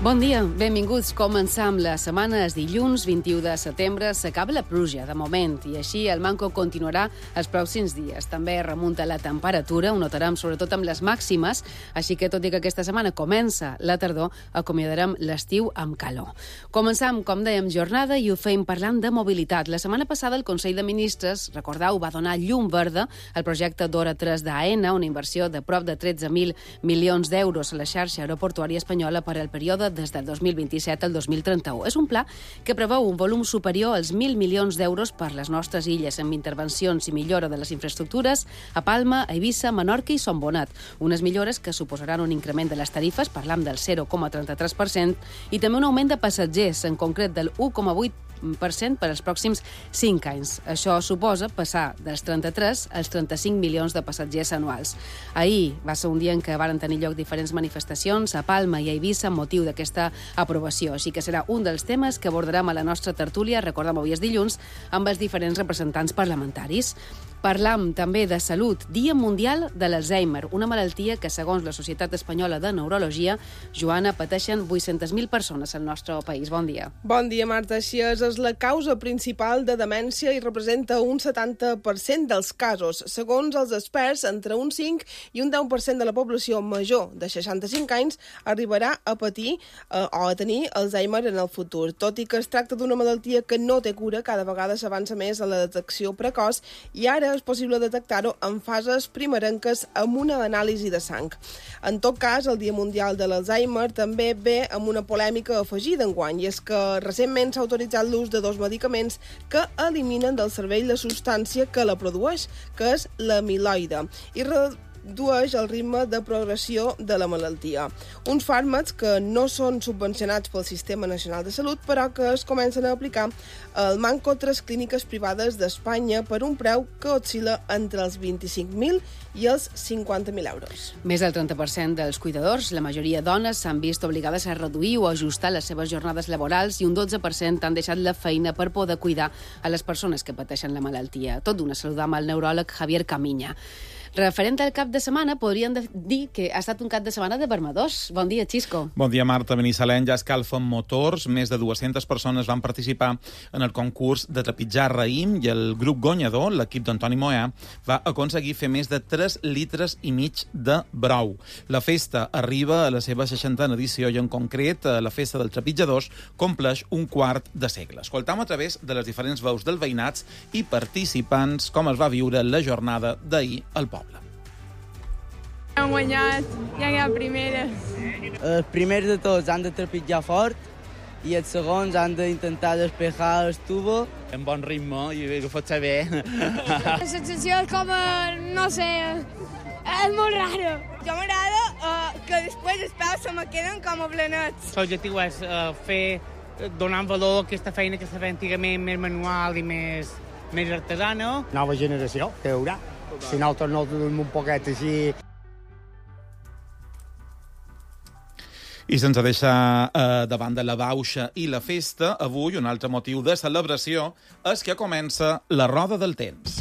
Bon dia, benvinguts. Començam la setmana. És dilluns 21 de setembre. S'acaba la pluja, de moment, i així el manco continuarà els pròxims dies. També remunta la temperatura, ho notarem sobretot amb les màximes, així que tot i que aquesta setmana comença la tardor, acomiadarem l'estiu amb calor. Començam, com dèiem, jornada i ho fem parlant de mobilitat. La setmana passada el Consell de Ministres, recordeu, va donar llum verda al projecte d'Hora 3 d'AENA, una inversió de prop de 13.000 milions d'euros a la xarxa aeroportuària espanyola per al període des del 2027 al 2031. És un pla que preveu un volum superior als 1.000 milions d'euros per les nostres illes, amb intervencions i millora de les infraestructures a Palma, a Eivissa, Menorca i Son Bonat. Unes millores que suposaran un increment de les tarifes, parlam del 0,33%, i també un augment de passatgers, en concret del 1,8% per als pròxims 5 anys. Això suposa passar dels 33 als 35 milions de passatgers anuals. Ahir va ser un dia en què varen tenir lloc diferents manifestacions a Palma i a Eivissa amb motiu d'aquesta aprovació, així que serà un dels temes que abordarem a la nostra tertúlia, recordem avui és dilluns, amb els diferents representants parlamentaris. Parlam també de salut, Dia Mundial de l'Alzheimer, una malaltia que, segons la Societat Espanyola de Neurologia, Joana, pateixen 800.000 persones al nostre país. Bon dia. Bon dia, Marta. Així és la causa principal de demència i representa un 70% dels casos. Segons els experts, entre un 5 i un 10% de la població major de 65 anys arribarà a patir o a tenir Alzheimer en el futur. Tot i que es tracta d'una malaltia que no té cura, cada vegada s'avança més a la detecció precoç i ara és possible detectar-ho en fases primerenques amb una anàlisi de sang. En tot cas, el Dia Mundial de l'Alzheimer també ve amb una polèmica afegida enguany, i és que recentment s'ha autoritzat l'ús de 2 medicaments que eliminen del cervell la substància que la produeix, que és l'amiloide, i redueix el ritme de progressió de la malaltia. Uns fàrmacs que no són subvencionats pel Sistema Nacional de Salut, però que es comencen a aplicar al manco 3 clíniques privades d'Espanya per un preu que oscil·la entre els 25.000 i els 50.000 euros. Més del 30% dels cuidadors, la majoria dones, s'han vist obligades a reduir o ajustar les seves jornades laborals i un 12% han deixat la feina per poder cuidar a les persones que pateixen la malaltia. Tot d'una saludam al neuròleg Javier Camiña. Referent al cap de setmana, podríem dir que ha estat un cap de setmana de vermedors. Bon dia, Xisco. Bon dia, Marta. Benissalem ja escalfen motors. Més de 200 persones van participar en el concurs de trepitjar raïm i el grup guanyador, l'equip d'Antoni Moyà, va aconseguir fer més de 3 litres i mig de brou. La festa arriba a la seva 60a edició i, en concret, la festa dels trepitjadors compleix un quart de segle. Escoltam a través de les diferents veus dels veïnats i participants com es va viure la jornada d'ahir al poble. Hem guanyat, ja hi ha primeres. Els primers de tots han de trepitjar fort i els segons han d'intentar despejar el tubo. En bon ritme i que pot ser bé. La sensació és com, no sé, és molt raro. Jo m'agrada que després els peus se me queden com a planets. L'objectiu és donar valor a aquesta feina que s'ha fet antigament més manual i més artesana. Nova generació, que hi haurà. Si nosaltres no tenim un poquet així. I sense deixar de banda la bauxa i la festa, avui un altre motiu de celebració és que comença la roda del temps.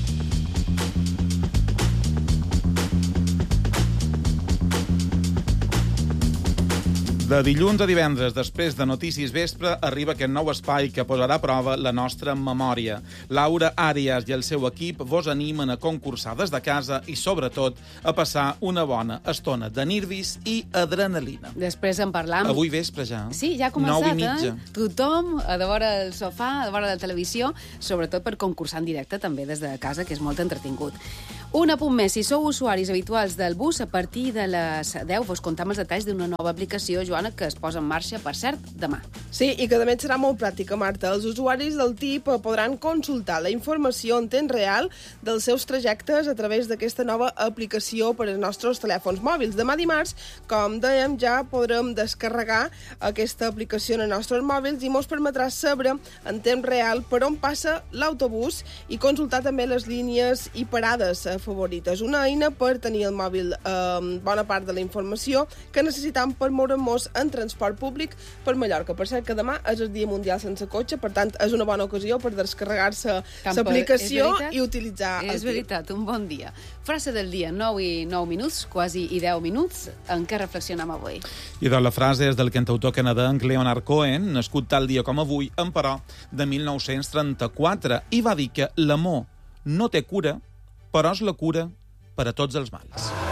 De dilluns a divendres, després de Notícies Vespre, arriba aquest nou espai que posarà a prova la nostra memòria. Laura Àrias i el seu equip vos animen a concursar des de casa i, sobretot, a passar una bona estona de nervis i adrenalina. Després en parlam. Avui vespre ja. Sí, ja ha començat, 9:30. Tothom a de vora el sofà, a de vora la televisió, sobretot per concursar en directe també des de casa, que és molt entretingut. Un apunt més, si sou usuaris habituals del bus, a partir de les 10 vos contam els detalls d'una nova aplicació, Joana, que es posa en marxa, per cert, demà. Sí, i que a més serà molt pràctica, Marta. Els usuaris del TIP podran consultar la informació en temps real dels seus trajectes a través d'aquesta nova aplicació per als nostres telèfons mòbils. Demà dimarts, com dèiem, ja podrem descarregar aquesta aplicació en els nostres mòbils i mos permetrà saber en temps real per on passa l'autobús i consultar també les línies i parades favorita. És una eina per tenir al mòbil bona part de la informació que necessitam per moure'ns en transport públic per Mallorca. Per cert, que demà és el Dia Mundial sense cotxe, per tant, és una bona ocasió per descarregar-se l'aplicació i utilitzar el TIP. És veritat, un bon dia. Frase del dia, 9 i 9 minuts, quasi i 10 minuts. En què reflexionem avui? I doncs la frase és del cantautor canadenc Leonard Cohen, nascut tal dia com avui, emperò de 1934, i va dir que l'amor no té cura, però és la cura per a tots els mals.